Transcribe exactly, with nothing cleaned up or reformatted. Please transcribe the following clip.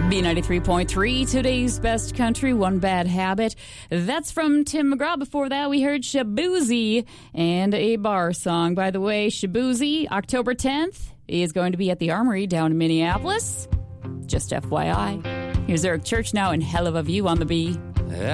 B ninety-three point three, today's best country, One Bad Habit. That's from Tim McGraw. Before that, we heard Shaboozey and a bar song. By the way, Shaboozey, October tenth, is going to be at the Armory down in Minneapolis. Just F Y I. Here's Eric Church now and Hell of a View on the B.